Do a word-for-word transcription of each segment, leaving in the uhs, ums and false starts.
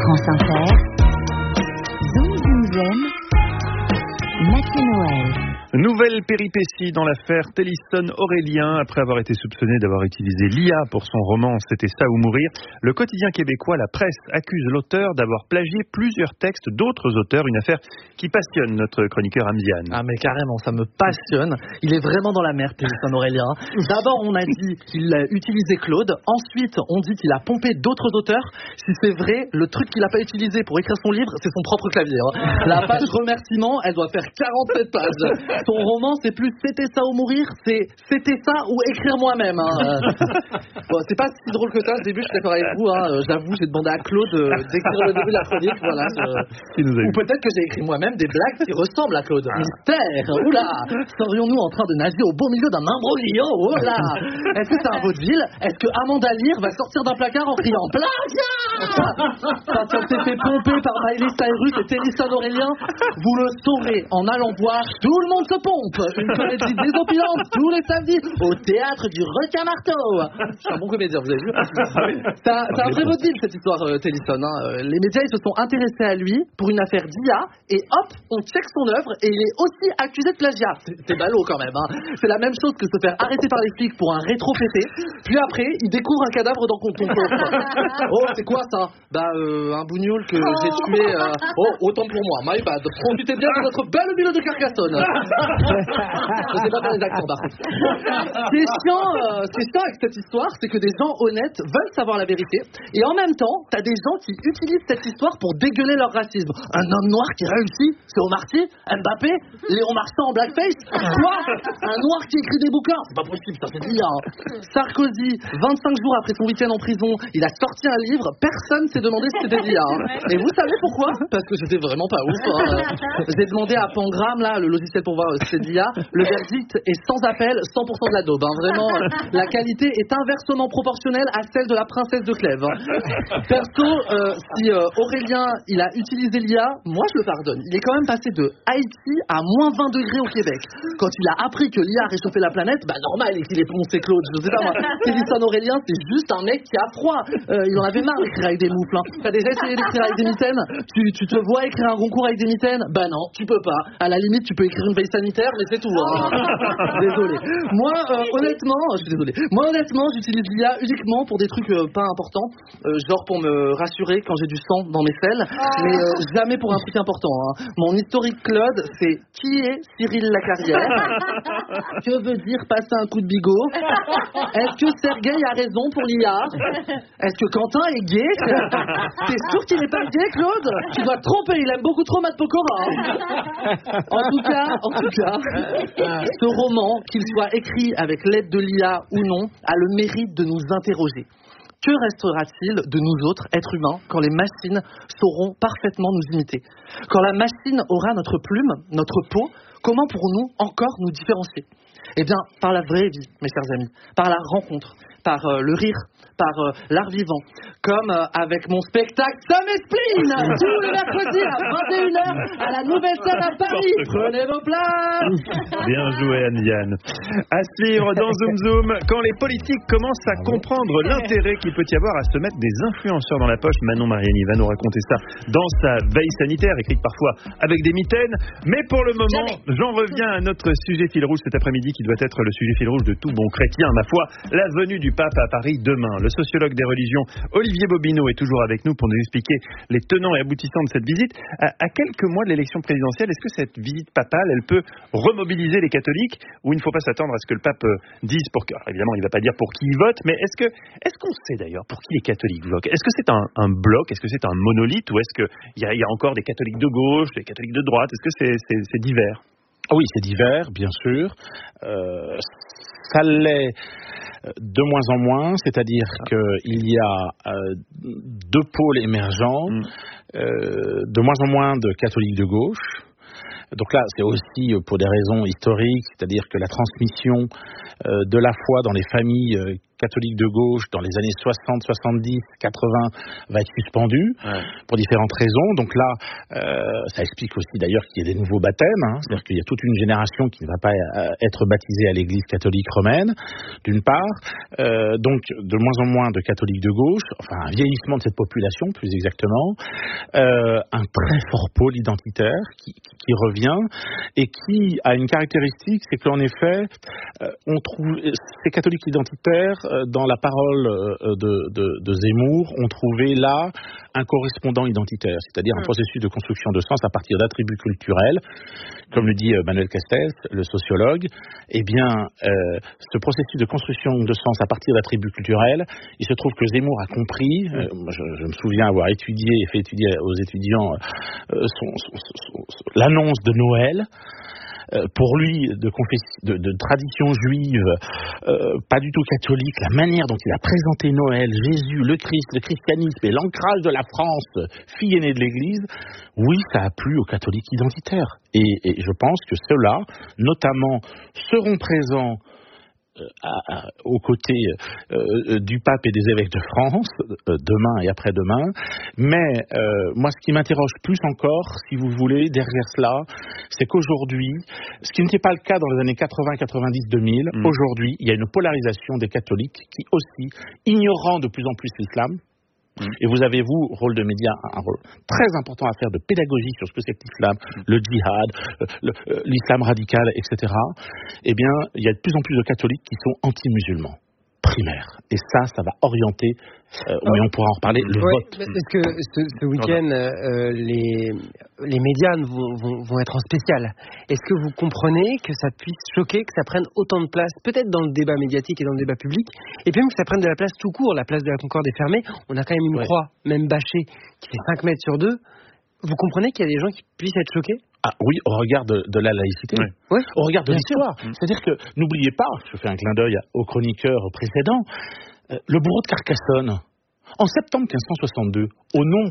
France Inter, Zoom Zoom Zen, Mathieu Noël. Nouvelle péripétie dans l'affaire Tennyson-Aurélien. Après avoir été soupçonné d'avoir utilisé l'I A pour son roman C'était ça ou mourir, le quotidien québécois La Presse accuse l'auteur d'avoir plagié plusieurs textes d'autres auteurs, une affaire qui passionne notre chroniqueur Amziane. Ah mais carrément, ça me passionne. Il est vraiment dans la merde, Tennyson-Aurélien. D'abord, on a dit qu'il a utilisé Claude. Ensuite, on dit qu'il a pompé d'autres auteurs. Si c'est vrai, le truc qu'il n'a pas utilisé pour écrire son livre, c'est son propre clavier. Hein. La page remerciement, elle doit faire quarante-sept pages. Son roman, c'est plus C'était ça ou mourir, c'est C'était ça ou écrire moi-même. Hein. Bon, c'est pas si drôle que ça. Au début, je suis d'accord avec vous. Hein. J'avoue, j'ai demandé à Claude euh, d'écrire le début de la chronique. Voilà. Je... Ou peut-être que j'ai écrit moi-même des blagues qui ressemblent à Claude. Mystère. Oula. Serions-nous en train de nager au beau milieu d'un imbroglio? Oula. Est-ce que c'est un vaudeville? Est-ce que Amanda Lear va sortir d'un placard en criant plagiat? Quand elle s'est fait pomper par Miley Cyrus et Tennyson-Aurélien, vous le saurez en allant voir Tout le monde se pompe, une comédie désopilante tous les samedis au théâtre du Requin-Marteau. Je suis un bon comédien, vous avez vu? C'est un, c'est un vrai vaudeville cette histoire, euh, Tennyson. Hein. Les médias ils se sont intéressés à lui pour une affaire d'I A et hop, on check son œuvre et il est aussi accusé de plagiat. C'est, c'est ballot quand même. Hein. C'est la même chose que se faire arrêter par les flics pour un rétro-pété. Puis après, il découvre un cadavre dans ton compte. Oh, c'est quoi ça? Bah, euh, un bougnoul que j'ai tué. Euh... Oh, autant pour moi, my bad. Profitez bien de votre belle ville de Carcassonne. Je sais pas faire les accents par contre. Ce qui est chiant, euh, ce qui est chiant avec cette histoire, c'est que des gens honnêtes veulent savoir la vérité et en même temps, t'as des gens qui utilisent cette histoire pour dégueuler leur racisme. Un homme noir qui réussit, c'est Omar Sy, Mbappé, Léon Marchand en blackface. Quoi? Un noir qui écrit des bouquins? C'est pas possible, ça fait dire. Hein. Sarkozy, vingt-cinq jours après son week-end en prison, il a sorti un livre, personne s'est demandé si c'était l'I A. Hein. Et vous savez pourquoi? Parce que c'était vraiment pas ouf. Hein. J'ai demandé à Pangram, là, le logiciel pour voir si c'est l'I A, le verdict est sans appel, cent pour cent de la daube. Hein. Vraiment, la qualité est inversement proportionnelle à celle de la princesse de Clèves. Hein. Perso, euh, si euh, Aurélien, il a utilisé l'I A, moi je le pardonne. Il est quand même passé de Haïti à moins vingt degrés au Québec. Quand il a appris que l'I A réchauffait la planète, bah normal qu'il ait poncé Claude, je sais pas moi. Tennyson-Aurélien, c'est juste un mec qui a froid. Euh, il en avait marre d'écrire avec des moufles. Hein. T'as déjà essayé d'écrire avec des mitaines? tu, tu te vois écrire un concours avec des mitaines? Bah non, tu peux pas. À la limite, tu peux écrire une veille sanitaire, mais c'est tout. Hein. Désolé. Moi, euh, honnêtement, je suis désolé. Moi, honnêtement, j'utilise l'I A uniquement pour des trucs euh, pas importants, euh, genre pour me rassurer quand j'ai du sang dans mes selles, mais euh, jamais pour un truc important. Hein. Mon historique Claude, c'est qui est Cyril Lacarrière? Que veut dire passer un coup de bigot? Est-ce que Sergueï a raison pour l'I A? Est-ce que Quentin est gay? T'es sûr qu'il est pas gay, Claude? Tu dois te tromper, il aime beaucoup trop Matt Pokora. Hein. En tout cas, en tout cas, ce roman, qu'il soit écrit avec l'aide de l'I A ou non, a le mérite de nous interroger. Que restera-t-il de nous autres, êtres humains, quand les machines sauront parfaitement nous imiter? Quand la machine aura notre plume, notre peau, comment pourrons-nous encore nous différencier? Eh bien, par la vraie vie, mes chers amis, par la rencontre, par euh, le rire, par euh, l'art vivant, comme euh, avec mon spectacle Somme et Spleen, tous les mercredis à vingt et une heures à la Nouvelle Scène à Paris. Prenez vos places. Bien joué, Anne-Diane. À suivre dans Zoom Zoom, quand les politiques commencent à comprendre l'intérêt qu'il peut y avoir à se mettre des influenceurs dans la poche. Manon Mariani va nous raconter ça dans sa veille sanitaire, écrite parfois avec des mitaines. Mais pour le moment, j'en reviens à notre sujet fil rouge cet après-midi, qui doit être le sujet fil rouge de tout bon chrétien, ma foi, la venue du pape à Paris demain. Le sociologue des religions Olivier Bobineau est toujours avec nous pour nous expliquer les tenants et aboutissants de cette visite. À, à quelques mois de l'élection présidentielle, est-ce que cette visite papale, elle peut remobiliser les catholiques, ou il ne faut pas s'attendre à ce que le pape dise pour que, alors évidemment il ne va pas dire pour qui il vote, mais est-ce que est-ce qu'on sait d'ailleurs pour qui les catholiques votent? Est-ce que c'est un, un bloc? Est-ce que c'est un monolithe? Ou est-ce qu'il y, y a encore des catholiques de gauche, des catholiques de droite? Est-ce que c'est, c'est, c'est divers? Oui, c'est divers, bien sûr. Euh, ça l'est de moins en moins, c'est-à-dire ah. qu'il y a euh, deux pôles émergents, mm. euh, de moins en moins de catholiques de gauche. Donc là, c'est aussi pour des raisons historiques, c'est-à-dire que la transmission euh, de la foi dans les familles euh, catholique de gauche dans les années soixante, soixante-dix, quatre-vingts va être suspendu ouais. pour différentes raisons. Donc là, euh, ça explique aussi d'ailleurs qu'il y ait des nouveaux baptêmes. Hein. C'est-à-dire qu'il y a toute une génération qui ne va pas être baptisée à l'église catholique romaine, d'une part. Euh, donc de moins en moins de catholiques de gauche, enfin un vieillissement de cette population plus exactement, euh, un très fort pôle identitaire qui, qui revient et qui a une caractéristique, c'est qu'en effet, euh, on trouve ces catholiques identitaires euh, dans la parole euh, de, de, de Zemmour, ont trouvé là un correspondant identitaire, c'est-à-dire un processus de construction de sens à partir d'attributs culturels, comme le dit Manuel Castells, le sociologue. Eh bien, euh, ce processus de construction de sens à partir d'attributs culturels, il se trouve que Zemmour a compris, euh, je, je me souviens avoir étudié et fait étudier aux étudiants euh, son, son, son, son, l'annonce de Noël. Euh, pour lui, de, confess- de, de tradition juive, euh, pas du tout catholique, la manière dont il a présenté Noël, Jésus, le Christ, le christianisme et l'ancrage de la France, fille aînée de l'Église, oui, ça a plu aux catholiques identitaires. Et, et je pense que ceux-là, notamment, seront présents À, à, aux côtés euh, du pape et des évêques de France, euh, demain et après-demain. Mais euh, moi, ce qui m'interroge plus encore, si vous voulez, derrière cela, c'est qu'aujourd'hui, ce qui n'était pas le cas dans les années quatre-vingts, quatre-vingt-dix, deux mille, mmh. aujourd'hui, il y a une polarisation des catholiques qui aussi, ignorant de plus en plus l'islam, et vous avez, vous, rôle de média, un rôle très important à faire de pédagogie sur ce que c'est que l'islam, le djihad, le, le, l'islam radical, et cetera. Eh bien, il y a de plus en plus de catholiques qui sont anti-musulmans, primaires. Et ça, ça va orienter, euh, mais on pourra en reparler, le ouais, vote. Parce que ce, ce week-end, euh, les, les médias vont, vont, vont être en spécial. Est-ce que vous comprenez que ça puisse choquer, que ça prenne autant de place, peut-être dans le débat médiatique et dans le débat public, et puis même que ça prenne de la place tout court, la place de la Concorde est fermée, on a quand même une ouais. croix, même bâchée, qui fait cinq mètres sur deux. Vous comprenez qu'il y a des gens qui puissent être choqués ? Ah oui, au regard de, de la laïcité, oui. Oui. Au regard de Bien l'histoire. Sûr. C'est-à-dire que, n'oubliez pas, je fais un clin d'œil au chroniqueur précédent, euh, le bourreau de Carcassonne, en septembre quinze cent soixante-deux, au nom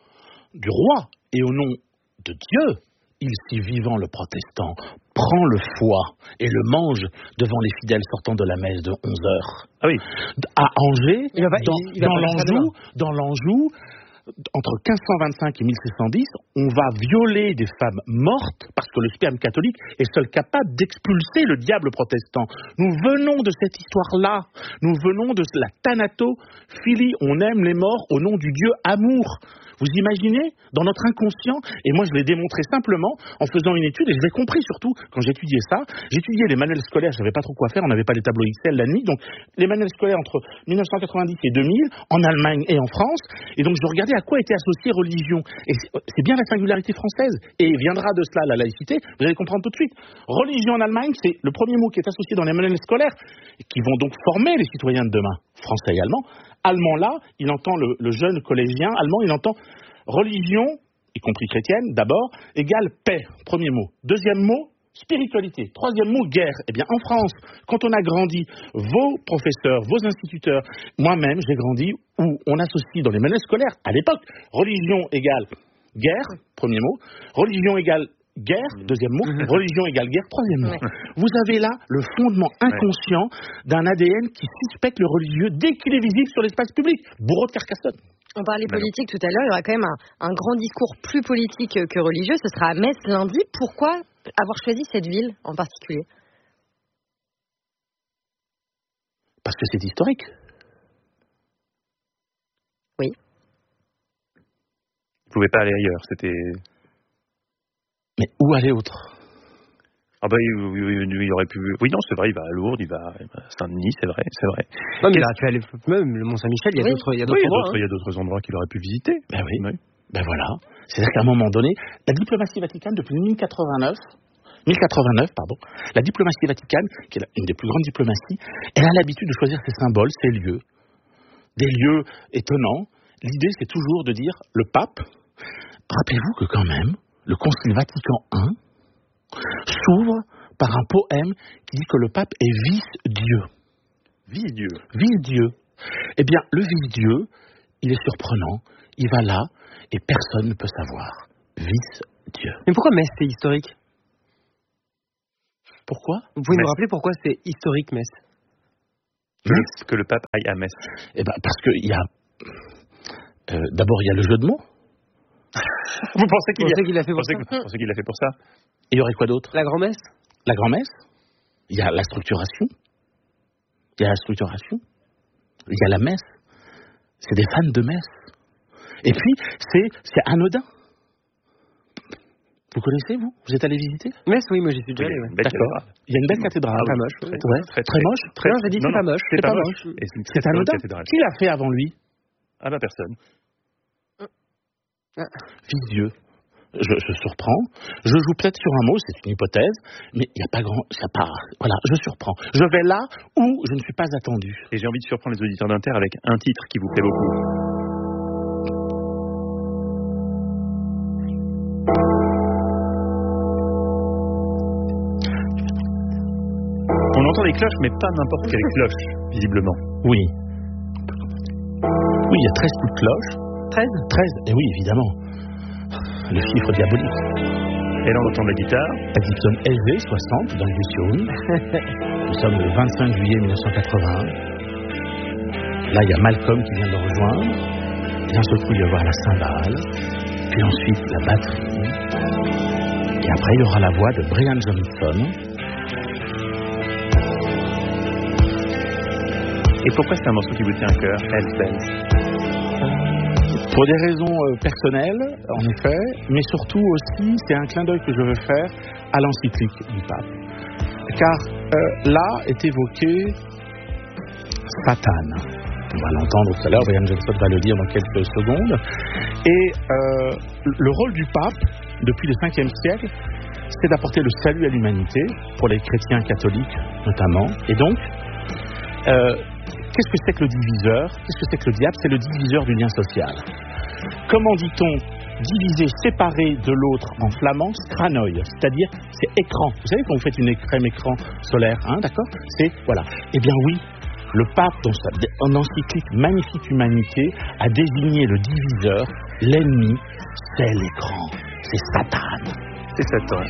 du roi et au nom de Dieu, il si vivant le protestant prend le foie et le mange devant les fidèles sortant de la messe de onze heures. Ah oui. À Angers, il va, dans, il, il dans l'Anjou, dans l'Anjou, entre quinze cent vingt-cinq et mille six cent dix, on va violer des femmes mortes parce que le sperme catholique est seul capable d'expulser le diable protestant. Nous venons de cette histoire-là. Nous venons de la thanatophilie. On aime les morts au nom du Dieu amour. Vous imaginez, dans notre inconscient, et moi je l'ai démontré simplement en faisant une étude, et je l'ai compris surtout quand j'étudiais ça. J'étudiais les manuels scolaires, je savais pas trop quoi faire, on n'avait pas les tableaux Excel la nuit, donc les manuels scolaires entre mille neuf cent quatre-vingt-dix et deux mille, en Allemagne et en France, et donc je regardais à quoi était associée religion. Et c'est bien la singularité française, et viendra de cela la laïcité, vous allez comprendre tout de suite. Religion en Allemagne, c'est le premier mot qui est associé dans les manuels scolaires, qui vont donc former les citoyens de demain, français et allemands. Allemand là, il entend le, le jeune collégien allemand, il entend religion, y compris chrétienne, d'abord, égale paix, premier mot. Deuxième mot, spiritualité. Troisième mot, guerre. Eh bien, en France, quand on a grandi, vos professeurs, vos instituteurs, moi-même, j'ai grandi où on associe dans les manuels scolaires, à l'époque, religion égale guerre, premier mot, religion égale guerre, deuxième mot, religion égale guerre, troisième mot. Ouais. Vous avez là le fondement inconscient d'un A D N qui suspecte le religieux dès qu'il est visible sur l'espace public. Bourreau de Carcassonne. On parlait politique tout à l'heure, il y aura quand même un, un grand discours plus politique que religieux, ce sera à Metz lundi. Pourquoi avoir choisi cette ville en particulier ? Parce que c'est historique. Oui. Vous ne pouvez pas aller ailleurs, c'était... Mais où aller autre ? Ah bah il, il, il aurait pu. Oui non c'est vrai, il va à Lourdes, il va à Saint-Denis, c'est vrai, c'est vrai. Non mais il aurait pu aller même le Mont-Saint-Michel, il y a oui. d'autres, il y a d'autres oui, endroits. Il y a d'autres endroits qu'il aurait pu visiter. Ben oui. oui. Ben voilà. C'est-à-dire qu'à un moment donné, la diplomatie vaticane depuis mille quatre-vingt-neuf, mille quatre-vingt-neuf pardon, la diplomatie vaticane, qui est une des plus grandes diplomaties, elle a l'habitude de choisir ses symboles, ses lieux, des lieux étonnants. L'idée c'est toujours de dire le pape. Rappelez-vous que quand même le Concile Vatican un s'ouvre par un poème qui dit que le pape est vice-dieu. Vice-dieu. Vice-dieu. Eh bien, le vice-dieu, il est surprenant. Il va là et personne ne peut savoir. Vice-dieu. Mais pourquoi Metz, c'est historique ? Pourquoi ? Vous pouvez Metz. nous rappeler pourquoi c'est historique, Metz ? que, le, que le pape aille à Metz? Eh ben, parce qu'il y a... Euh, d'abord, il y a le jeu de mots. Vous pensez qu'il, Vous pensez a... qu'il l'a fait pour pensez ça que... pensez qu'il l'a fait pour ça? Et il y aurait quoi d'autre? La grand-messe? La grand-messe. Il y a la structuration. Il y a la structuration. Il y a la messe. C'est des fans de messe. Et puis, c'est, c'est anodin. Vous connaissez, vous? Vous êtes allé visiter? Metz, oui, moi j'y suis déjà allé. Oui, Ouais. D'accord. Il y a une belle cathédrale. Ah, pas moche. Très, Ouais. Ouais. très, très, Très moche. très, Non, j'ai dit non, c'est pas non, moche. C'est C'est pas pas moche. moche. Et c'est une très C'est très bonne anodin. cathédrale. Qui l'a fait avant lui? Ah bah personne. Visieux. Je, je surprends. Je joue peut-être sur un mot, c'est une hypothèse, mais il n'y a pas grand... Y a pas, voilà, je surprends. Je vais là où je ne suis pas attendu. Et j'ai envie de surprendre les auditeurs d'Inter avec un titre qui vous plaît beaucoup. On entend des cloches, mais pas n'importe quelle cloche, visiblement. Oui. Oui, il y a treize coups de cloche. treize? treize, et oui, évidemment. Le chiffre diabolique. Et là, on entend la guitare. La Gibson L V soixante dans le Vision. Nous sommes le vingt-cinq juillet mille neuf cent quatre-vingt-un. Là, il y a Malcolm qui vient de le rejoindre. Et d'un seul coup, il va y avoir la cymbale. Puis ensuite, la batterie. Et après, il y aura la voix de Brian Johnson. Et pourquoi c'est un morceau qui vous tient à cœur, Hells Bells? Pour des raisons euh, personnelles, en effet, mais surtout aussi, c'est un clin d'œil que je veux faire à l'encyclique du pape. Car euh, là est évoqué Satan. On va l'entendre tout à l'heure, Brian Johnson va le dire dans quelques secondes. Et euh, le rôle du pape, depuis le cinquième siècle, c'est d'apporter le salut à l'humanité, pour les chrétiens catholiques notamment. Et donc, euh, qu'est-ce que c'est que le diviseur? Qu'est-ce que c'est que le diable? C'est le diviseur du lien social. Comment dit-on diviser, séparer de l'autre en flamand? Stranoï, c'est-à-dire c'est écran. Vous savez quand vous faites une crème écran solaire, hein, d'accord? C'est, voilà. Eh bien oui, le pape, dans sa encyclique Magnifique Humanité, a désigné le diviseur, l'ennemi, c'est l'écran. C'est Satan. C'est Satan.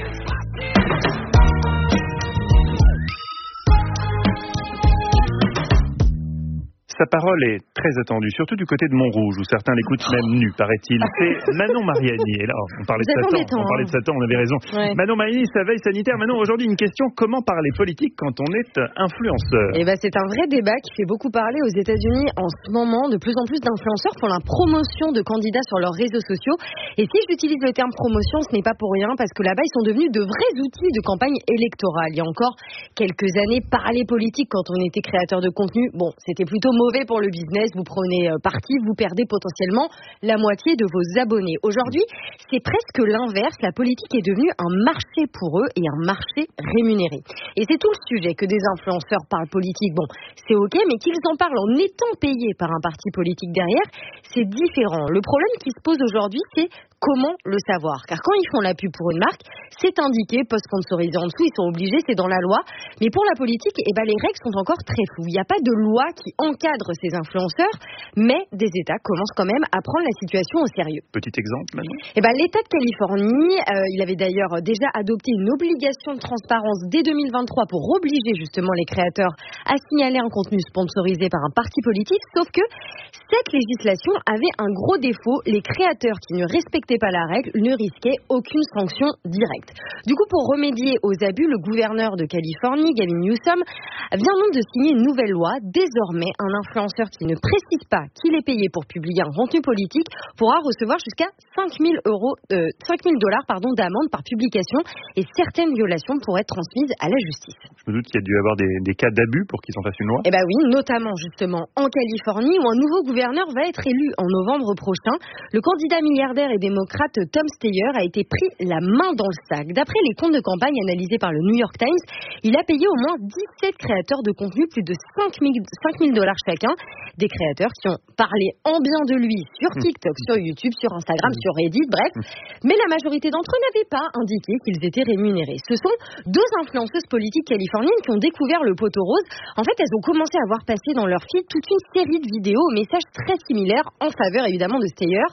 Sa parole est très attendue, surtout du côté de Montrouge, où certains l'écoutent même nu, paraît-il. C'est Manon Mariani. Et là, on parlait de Satan, on parlait de Satan, on avait raison. Ouais. Manon Mariani, sa veille sanitaire. Manon, aujourd'hui, une question, comment parler politique quand on est influenceur? Eh ben, c'est un vrai débat qui fait beaucoup parler aux États-Unis en ce moment. De plus en plus d'influenceurs font la promotion de candidats sur leurs réseaux sociaux. Et si j'utilise le terme promotion, ce n'est pas pour rien, parce que là-bas, ils sont devenus de vrais outils de campagne électorale. Il y a encore quelques années, parler politique quand on était créateur de contenu, bon, c'était plutôt mauvais pour le business, vous prenez parti, vous perdez potentiellement la moitié de vos abonnés. Aujourd'hui, c'est presque l'inverse, la politique est devenue un marché pour eux et un marché rémunéré. Et c'est tout le sujet, que des influenceurs parlent politique, bon, c'est ok, mais qu'ils en parlent en étant payés par un parti politique derrière, c'est différent. Le problème qui se pose aujourd'hui, c'est comment le savoir? Car quand ils font la pub pour une marque, c'est indiqué, post-sponsorisé en dessous, ils sont obligés, c'est dans la loi. Mais pour la politique, eh ben, les règles sont encore très floues. Il n'y a pas de loi qui encadre ces influenceurs, mais des États commencent quand même à prendre la situation au sérieux. Petit exemple maintenant. Eh ben, l'État de Californie, euh, il avait d'ailleurs déjà adopté une obligation de transparence dès deux mille vingt-trois pour obliger justement les créateurs à signaler un contenu sponsorisé par un parti politique, sauf que cette législation avait un gros défaut, les créateurs qui ne respectaient pas la règle ne risquaient aucune sanction directe. Du coup, pour remédier aux abus, le gouverneur de Californie, Gavin Newsom, vient donc de signer une nouvelle loi. Désormais, un influenceur qui ne précise pas qu'il est payé pour publier un contenu politique pourra recevoir jusqu'à cinq mille euros, euh, cinq mille dollars pardon, d'amende par publication, et certaines violations pourraient être transmises à la justice. Je me doute qu'il y a dû y avoir des, des cas d'abus pour qu'ils en fassent une loi. Eh bien oui, notamment justement en Californie, où un nouveau gouverneur va être élu en novembre prochain. Le candidat milliardaire et démocrate Tom Steyer a été pris la main dans le sac. D'après les comptes de campagne analysés par le New York Times, il a payé au moins dix-sept créateurs de contenu plus de cinq mille dollars chacun. Des créateurs qui ont parlé en bien de lui sur TikTok, sur YouTube, sur Instagram, sur Reddit, bref. Mais la majorité d'entre eux n'avaient pas indiqué qu'ils étaient rémunérés. Ce sont deux influenceuses politiques californiennes qui ont découvert le poteau rose. En fait, elles ont commencé à voir passer dans leur feed toute une série de vidéos aux messages très similaires en faveur évidemment de Steyer.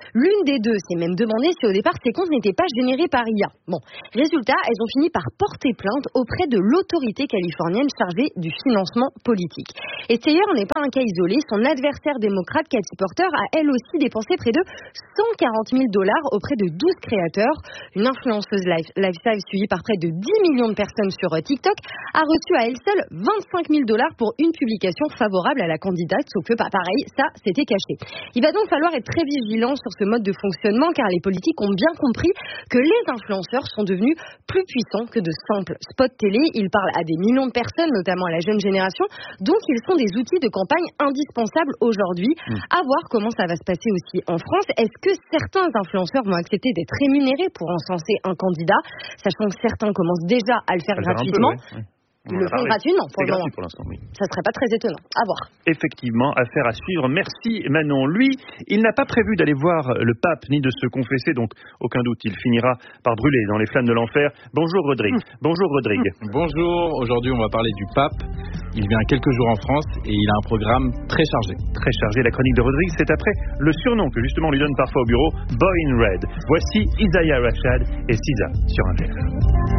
L'une des deux s'est même demandé si au départ ces comptes n'étaient pas générés par I A. Bon, résultat, elles ont fini par porter plainte auprès de l'autorité californienne chargée du financement politique. Et Steyer n'est pas un cas isolé. Son adversaire démocrate, Katie Porter, a elle aussi dépensé près de cent quarante mille dollars auprès de douze créateurs. Une influenceuse lifestyle suivie par près de dix millions de personnes sur TikTok a reçu à elle seule vingt-cinq mille dollars pour une publication favorable à la candidate, sauf que pas pareil, ça c'était caché. Il va donc falloir être très vigilant sur ce mode de fonctionnement car les politiques ont bien compris que les influenceurs sont devenus plus puissants que de simples spots télé. Ils parlent à des millions de personnes, notamment à la jeune génération, donc ils sont des outils de campagne indispensables aujourd'hui. Mmh. À voir comment ça va se passer aussi en France. Est-ce que certains influenceurs vont accepter d'être rémunérés pour encenser un candidat, sachant que certains commencent déjà à le faire ça gratuitement peu, ouais, ouais. Ils le font gratuitement pour le moment. Pour l'instant, oui. Ça serait pas très étonnant. À voir. Effectivement, affaire à suivre. Merci Manon. Lui, il n'a pas prévu d'aller voir le pape ni de se confesser, donc aucun doute, il finira par brûler dans les flammes de l'enfer. Bonjour Rodrigue. Mmh. Bonjour Rodrigue. Mmh. Bonjour. Aujourd'hui, on va parler du pape. Il vient quelques jours en France et il a un programme très chargé. Très chargé. La chronique de Rodrigue, c'est après le surnom que justement on lui donne parfois au bureau, Boy in Red. Voici Isaiah Rashad et Cisa sur un verre.